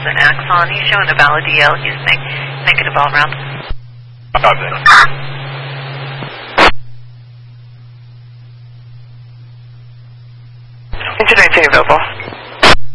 an Axon. He's showing a valid DL. He's making a ball round. Engine 19 available.